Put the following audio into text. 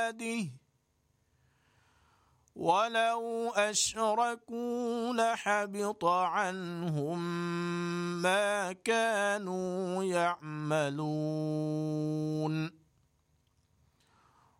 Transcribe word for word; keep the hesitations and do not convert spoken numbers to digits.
عباده ولو أشركوا لحبط عنهم ما كانوا يعملون.